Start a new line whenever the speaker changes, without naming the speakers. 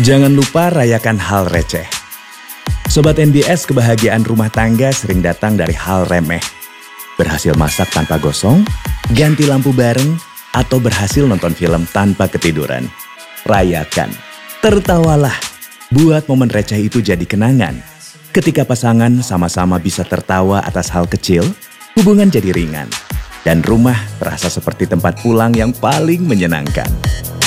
Jangan lupa rayakan hal receh. Sobat NBS, kebahagiaan rumah tangga sering datang dari hal remeh. Berhasil masak tanpa gosong, ganti lampu bareng, atau berhasil nonton film tanpa ketiduran. Rayakan, tertawalah, buat momen receh itu jadi kenangan. Ketika pasangan sama-sama bisa tertawa atas hal kecil, hubungan jadi ringan. Dan rumah terasa seperti tempat pulang yang paling menyenangkan.